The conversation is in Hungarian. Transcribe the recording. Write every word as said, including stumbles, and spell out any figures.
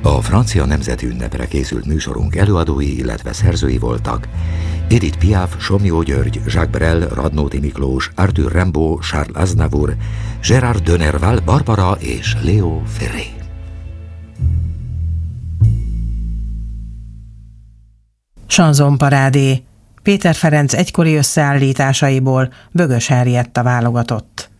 A francia nemzeti ünnepre készült műsorunk előadói, illetve szerzői voltak Edith Piaf, Somlyó György, Jacques Brel, Radnóti Miklós, Arthur Rimbaud, Charles Aznavour, Gérard de Nerval, Barbara és Léo Ferré. Chanson-parádé. Péter Ferenc egykori összeállításaiból Bögös Henrietta válogatott.